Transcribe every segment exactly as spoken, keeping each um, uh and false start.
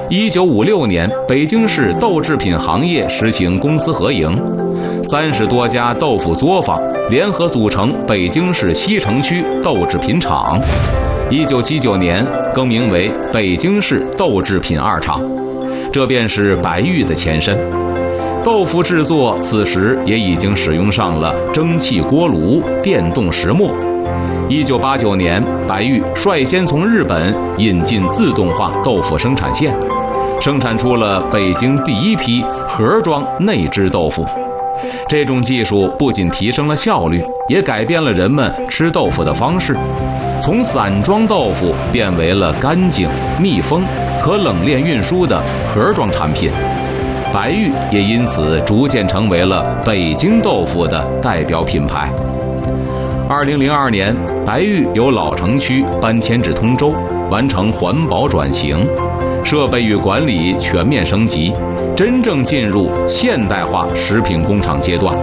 一九五六年，北京市豆制品行业实行公私合营，三十多家豆腐作坊联合组成北京市西城区豆制品厂。一九七九年更名为北京市豆制品二厂，这便是白玉的前身。豆腐制作此时也已经使用上了蒸汽锅炉、电动石磨。一九八九年，白玉率先从日本引进自动化豆腐生产线，生产出了北京第一批盒装内制豆腐。这种技术不仅提升了效率，也改变了人们吃豆腐的方式，从散装豆腐变为了干净、密封、可冷链运输的盒装产品。白玉也因此逐渐成为了北京豆腐的代表品牌。二零零二年，白玉由老城区搬迁至通州，完成环保转型，设备与管理全面升级，真正进入现代化食品工厂阶段。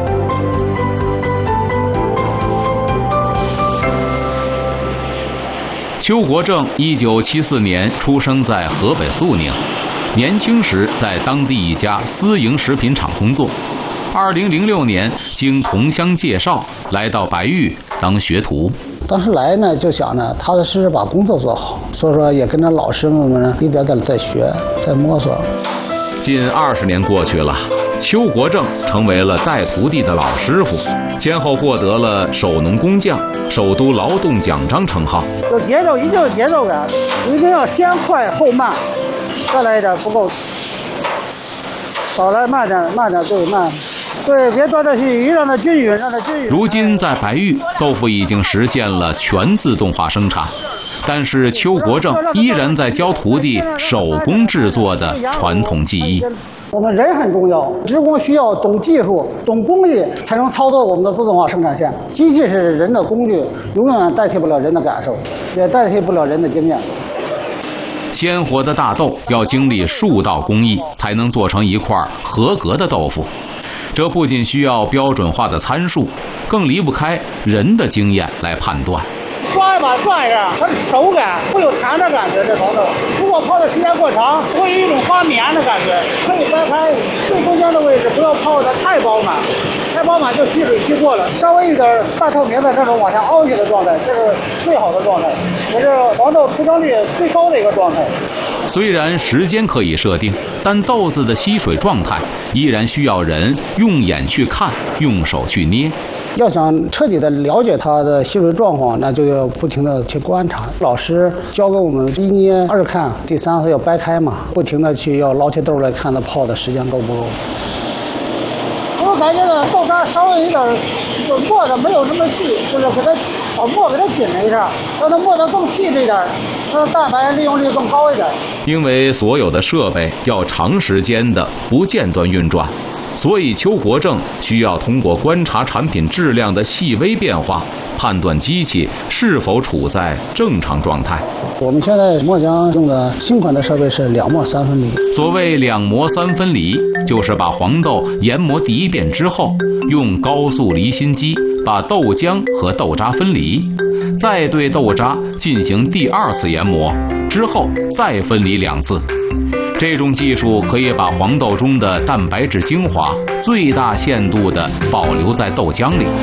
邱国正一九七四年出生在河北肃宁，年轻时在当地一家私营食品厂工作。二零零六年，经同乡介绍，来到白玉当学徒。 当时来呢，就想呢，踏踏实实把工作做好，所以说也跟着老师们呢一点点在学，在摸索。 近二十年过去了，邱国正成为了带徒弟的老师傅，先后获得了首农工匠、首都劳动奖章称号。 有节奏，一定有节奏感，一定要先快后慢，再来一点不够，少来慢点，慢点对慢。对，别断断续续，让它均匀，让它均匀。 如今在白玉，豆腐已经实现了全自动化生产，但是邱国正依然在教徒弟手工制作的传统技艺。 我们人很重要，职工需要懂技术、懂工艺，才能操作我们的自动化生产线。机器是人的工具，永远代替不了人的感受，也代替不了人的经验。 鲜活的大豆要经历数道工艺，才能做成一块合格的豆腐。这不仅需要标准化的参数，更离不开人的经验来判断。 抓一把转一下，它的手感会有弹的感觉，这黄豆如果泡的时间过长，会有一种发绵的感觉。可以掰开最中间的位置，不要泡的太饱满，太饱满就吸水吸过了。稍微一点半透明的这种往下凹下的状态，这是最好的状态，也是黄豆出生率最高的一个状态。 虽然时间可以设定，但豆子的吸水状态依然需要人用眼去看，用手去捏。 要想彻底的了解它的吸水状况，那就要不停的去观察。老师教给我们一捏二看，第三次要掰开嘛，不停的去要捞起豆来看它泡的时间够不够。 我感觉呢，豆渣稍微有点就磨的没有那么细，就是给它把磨给它紧了一下，让它磨得更细这点，它的蛋白利用率更高一点。 因为所有的设备要长时间的不间断运转，所以邱国正需要通过观察产品质量的细微变化，判断机器是否处在正常状态。 我们现在磨浆用的新款的设备是两磨三分离。 所谓两磨三分离，就是把黄豆研磨第一遍之后，用高速离心机把豆浆和豆渣分离，再对豆渣进行第二次研磨，之后再分离两次。这种技术可以把黄豆中的蛋白质精华最大限度地保留在豆浆里。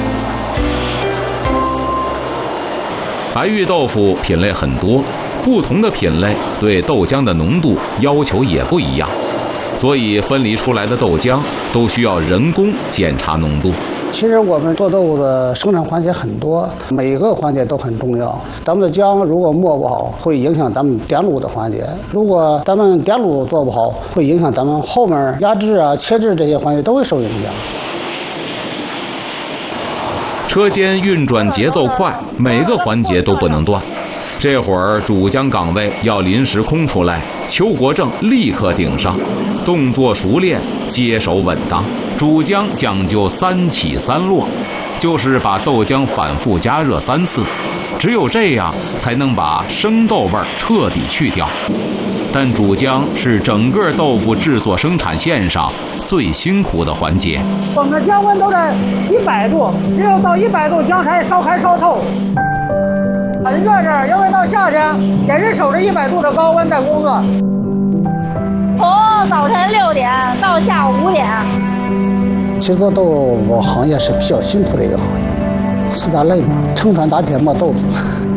白玉豆腐品类很多，不同的品类对豆浆的浓度要求也不一样，所以分离出来的豆浆都需要人工检查浓度。 其实我们做豆腐的生产环节很多，每个环节都很重要。咱们的浆如果磨不好，会影响咱们点卤的环节；如果咱们点卤做不好，会影响咱们后面压制啊、切制这些环节都会受影响。 车间运转节奏快，每个环节都不能断。这会儿主浆岗位要临时空出来，邱国正立刻顶上，动作熟练，接手稳当。主浆讲究三起三落，就是把豆浆反复加热三次，只有这样才能把生豆味儿彻底去掉。但主浆是整个豆腐制作生产线上最辛苦的环节。 我们的浆温都在一百度，只有到一百度浆才烧开烧透。很热这儿，因为到夏天也是守着一百度的高温在工作。 从早晨六点到下午五点。 其实做豆腐行业是比较辛苦的一个行业，四大类嘛，撑船打铁磨豆腐。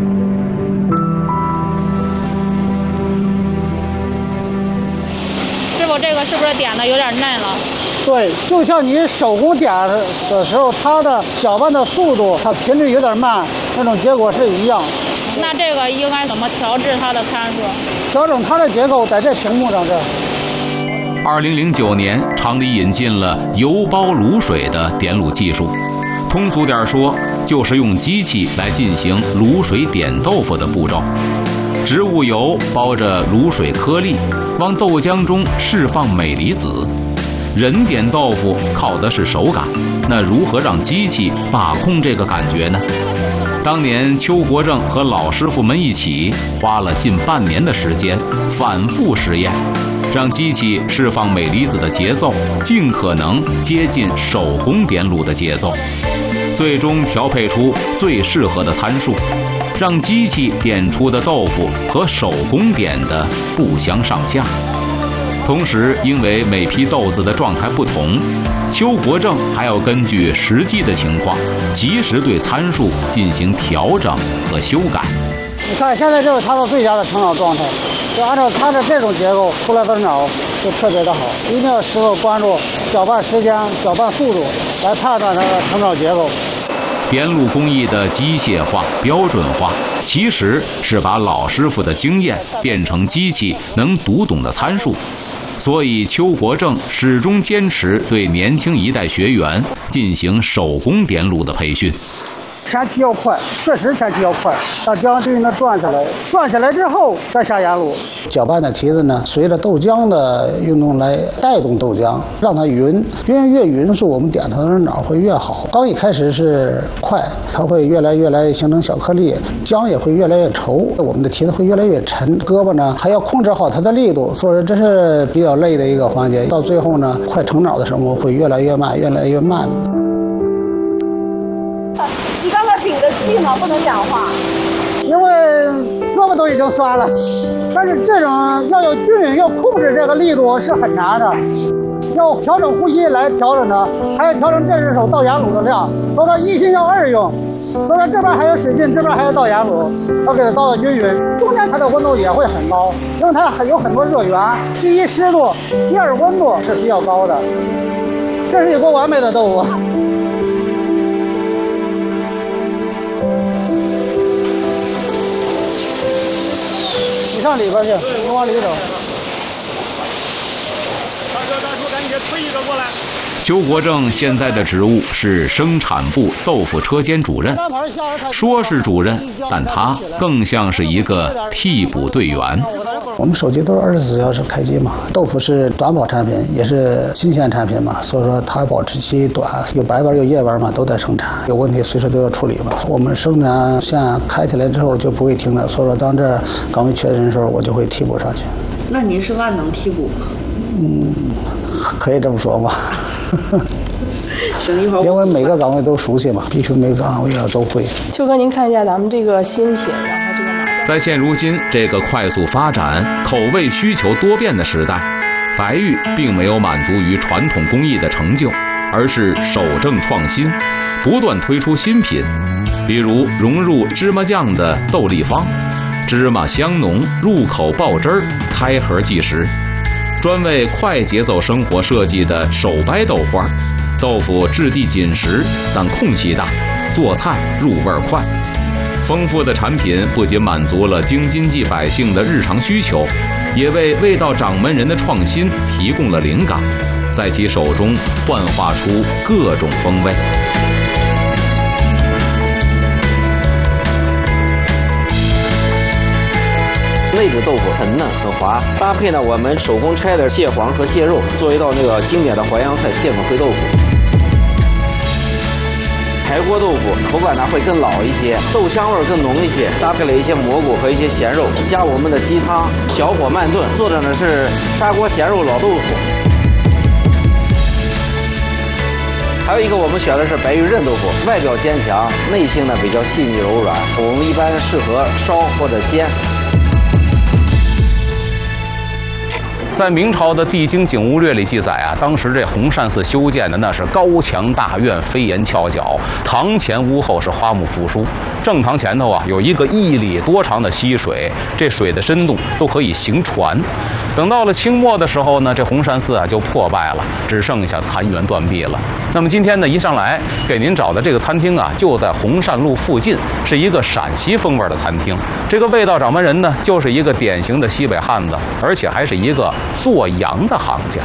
师傅，这个是不是点的有点嫩了？ 对，就像你手工点的时候，它的搅拌的速度，它频率有点慢，那种结果是一样。 那这个应该怎么调制它的参数？ 调整它的结构，在这屏幕上这。 二零零九年，厂里引进了油包卤水的点卤技术。通俗点说，就是用机器来进行卤水点豆腐的步骤。植物油包着卤水颗粒，往豆浆中释放镁离子。人点豆腐靠的是手感，那如何让机器把控这个感觉呢？当年邱国正和老师傅们一起花了近半年的时间，反复实验，让机器释放镁离子的节奏尽可能接近手工点卤的节奏，最终调配出最适合的参数，让机器点出的豆腐和手工点的不相上下。同时，因为每批豆子的状态不同，邱国正还要根据实际的情况，及时对参数进行调整和修改。 你看，现在这是它的最佳的成长状态，就按照它的这种结构出来的鸟就特别的好。一定要时刻关注搅拌时间、搅拌速度，来判断它的成长结构。 点卤工艺的机械化、标准化，其实是把老师傅的经验变成机器能读懂的参数。所以邱国正始终坚持对年轻一代学员进行手工点卤的培训。 前期要快，确实前期要快，让浆对应的转起来，转起来之后再下盐卤。 搅拌的提子呢，随着豆浆的运动来带动豆浆，让它匀，因为越匀速，我们点它的脑会越好。刚一开始是快，它会越来越来形成小颗粒，浆也会越来越稠，我们的提子会越来越沉。胳膊呢还要控制好它的力度，所以说这是比较累的一个环节。到最后呢，快成脑的时候会越来越慢，越来越慢。 你刚才屏着气吗？不能讲话。 因为胳膊都已经酸了，但是这种要有均匀，要控制这个力度是很难的，要调整呼吸来调整它，还要调整这只手倒盐卤的量，所以说一心要二用，所以说这边还有水劲，这边还要倒盐卤，要给它倒的均匀。中间它的温度也会很高，因为它还有很多热源，第一湿度，第二温度是比较高的，这是一锅完美的豆腐。你上里边去，你往里走。 大哥大叔，赶紧推一个过来。 邱国正现在的职务是生产部豆腐车间主任，说是主任，但他更像是一个替补队员。 我们手机都是二十四小时开机嘛，豆腐是短保产品，也是新鲜产品嘛，所以说它保质期短，有白班有夜班嘛，都在生产，有问题随时都要处理嘛。我们生产线开起来之后就不会停的，所以说当这岗位缺人的时候，我就会替补上去。 那您是万能替补吗？ 嗯，可以这么说吧。因为每个岗位都熟悉嘛，必须每个岗位要都会。 秋哥，您看一下咱们这个新品，然后这个麻酱。 在现如今这个快速发展、口味需求多变的时代，白玉并没有满足于传统工艺的成就，而是守正创新，不断推出新品，比如融入芝麻酱的豆粒方，芝麻香浓，入口爆汁儿，开盒即食。专为快节奏生活设计的手掰豆花，豆腐质地紧实，但空隙大，做菜入味快。丰富的产品不仅满足了京津冀百姓的日常需求，也为味道掌门人的创新提供了灵感，在其手中幻化出各种风味。 内部豆腐很嫩很滑，搭配呢我们手工拆的蟹黄和蟹肉，做一道那个经典的淮扬菜蟹粉烩豆腐。柴锅豆腐口感呢会更老一些，豆香味更浓一些，搭配了一些蘑菇和一些咸肉，加我们的鸡汤，小火慢炖，做的呢是砂锅咸肉老豆腐。还有一个我们选的是白玉韧豆腐，外表坚强，内心呢比较细腻柔软，我们一般适合烧或者煎。 在明朝的《地经景物略》里记载啊，当时这弘善寺修建的那是高墙大院，飞檐翘角，堂前屋后是花木扶疏。正堂前头啊有一个一里多长的溪水，这水的深度都可以行船。等到了清末的时候呢，这弘善寺啊就破败了，只剩下残垣断壁了。那么今天呢，一上来给您找的这个餐厅啊，就在弘善路附近，是一个陕西风味的餐厅。这个味道掌门人呢，就是一个典型的西北汉子，而且还是一个做羊的行家。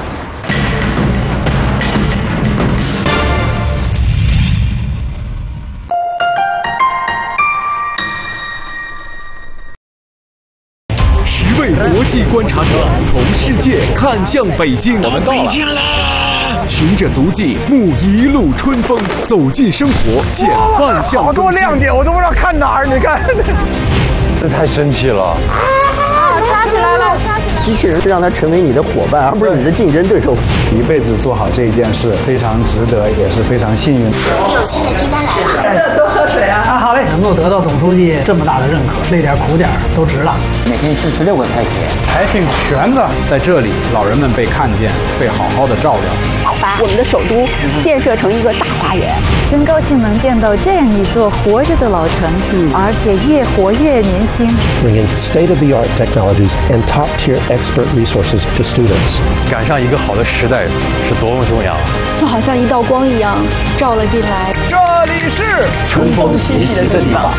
十位国际观察者从世界看向北京， 我们到北京了。 循着足迹，沐一路春风，走进生活，见万象更新。 好多亮点，我都不知道看哪儿。你看，这太神奇了！ 啊，刷起来了！刷起来了！ 机器人是让它成为你的伙伴，而不是你的竞争对手。 一辈子做好这一件事，非常值得，也是非常幸运。 你有新的订单来了， 多喝水啊！啊，好嘞，能够得到总书记这么大的认可，累点苦点都值了。 每天吃十六个菜品， 还挺全的。在这里，老人们被看见，被好好的照料。 把我们的首都建设成一个大花园， 真高兴能见到这样一座活着的老城，嗯，而且越活越年轻。 Bringing state-of-the-art technologies and top-tier expert resources to students。 赶上一个好的时代是多么重要啊！ 就好像一道光一样照了进来。 这里是春风习习的地方。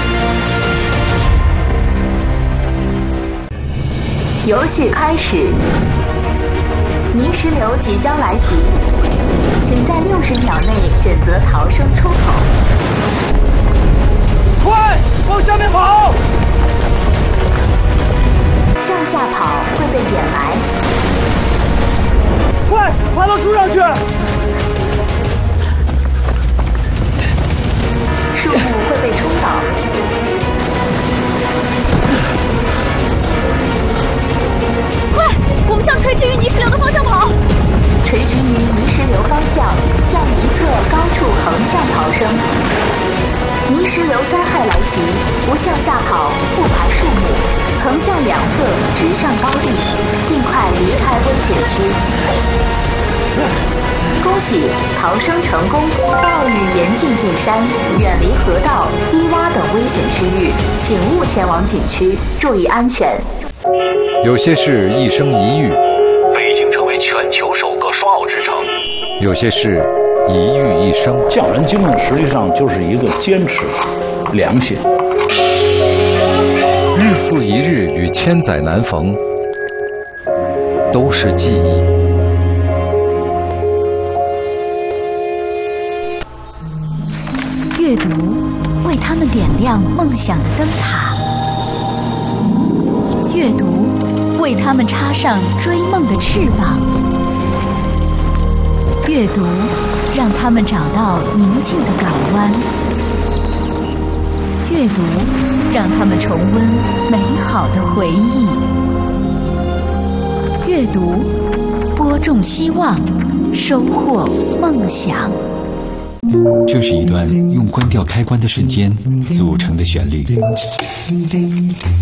游戏开始。泥石流即将来袭，请在六十秒内选择逃生出口。 快，往下面跑！ 向下跑会被掩埋。 快，爬到树上去！ 树木会被冲倒。 快，我们向垂直于泥石流的方向跑。 垂直于泥石流方向，向一侧高处横向逃生。泥石流灾害来袭，不向下跑，不爬树木，横向两侧直上高地，尽快离开危险区。恭喜，逃生成功！暴雨严禁进山，远离河道、低洼等危险区域，请勿前往景区，注意安全。 有些事一生一遇， 北京成为全球首个双奥之城。 有些事一遇一生， 匠人精神实际上就是一个坚持、良心。 日复一日与千载难逢，都是记忆。 阅读为他们点亮梦想的灯塔，阅读为他们插上追梦的翅膀，阅读让他们找到宁静的港湾，阅读让他们重温美好的回忆，阅读播种希望，收获梦想。 这是一段用关掉开关的瞬间组成的旋律。